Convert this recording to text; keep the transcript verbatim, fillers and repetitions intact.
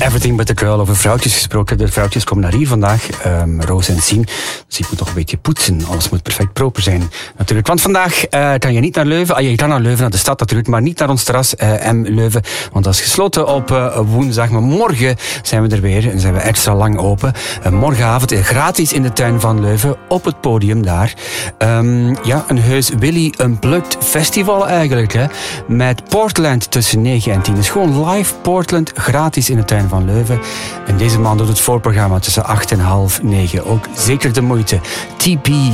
Everything but the girl, over vrouwtjes gesproken. De vrouwtjes komen naar hier vandaag, um, Roos en Sien. Dus ik moet toch een beetje poetsen. Alles moet perfect proper zijn, natuurlijk. Want vandaag uh, kan je niet naar Leuven. Ah, je kan naar Leuven, naar de stad natuurlijk, maar niet naar ons terras uh, M Leuven. Want dat is gesloten op uh, woensdag. Maar morgen zijn we er weer en zijn we extra lang open. Uh, morgenavond uh, gratis in de tuin van Leuven, op het podium daar. Um, ja, een heus Willy Unplugged festival eigenlijk. Hè, met Portland tussen negen en tien. Dus gewoon live Portland, gratis in de tuin van Leuven. En deze man doet het voorprogramma tussen acht en half negen. Ook zeker de moeite. T P